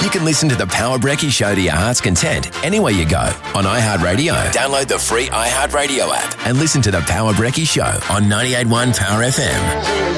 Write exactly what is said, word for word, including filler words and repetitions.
You can listen to The Power Brekkie Show to your heart's content anywhere you go on iHeartRadio. Download the free iHeartRadio app and listen to The Power Brekkie Show on ninety-eight point one Power F M.